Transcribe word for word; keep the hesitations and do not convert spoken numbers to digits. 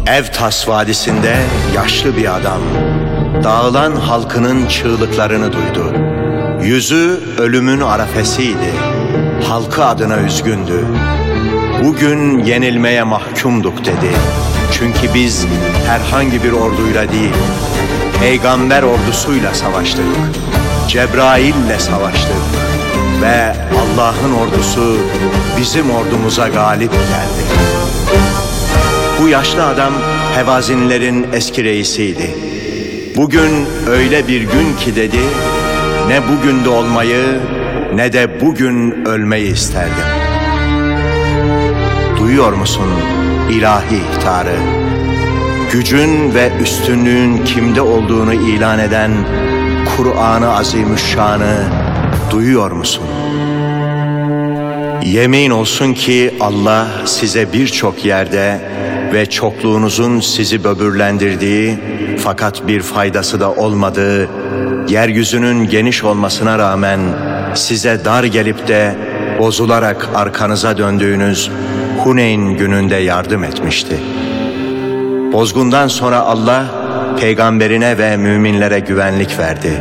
Evtas Vadisi'nde yaşlı bir adam dağılan halkının çığlıklarını duydu. Yüzü ölümün arefesiydi. Halkı adına üzgündü. Bugün yenilmeye mahkumduk dedi. Çünkü biz herhangi bir orduyla değil, peygamber ordusuyla savaştık. Cebrail'le savaştık. Ve Allah'ın ordusu bizim ordumuza galip geldi. Bu yaşlı adam Hevazinlerin eski reisiydi. Bugün öyle bir gün ki dedi, ne bugün de olmayı ne de bugün ölmeyi isterdim. Duyuyor musun ilahi ihtarı? Gücün ve üstünlüğün kimde olduğunu ilan eden Kur'an-ı Azimüşşan'ı duyuyor musun? Yemin olsun ki Allah size birçok yerde ve çokluğunuzun sizi böbürlendirdiği fakat bir faydası da olmadığı, yeryüzünün geniş olmasına rağmen size dar gelip de bozularak arkanıza döndüğünüz Huneyn gününde yardım etmişti. Bozgundan sonra Allah peygamberine ve müminlere güvenlik verdi.